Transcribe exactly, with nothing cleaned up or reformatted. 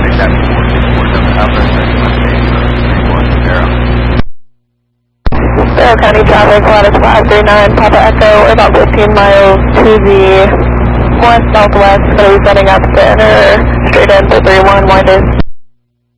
Carroll County traffic, Lattice five three nine, Papa Echo, we're about fifteen miles to the west-southwest, going to be setting up the inner straight in for three one, wind is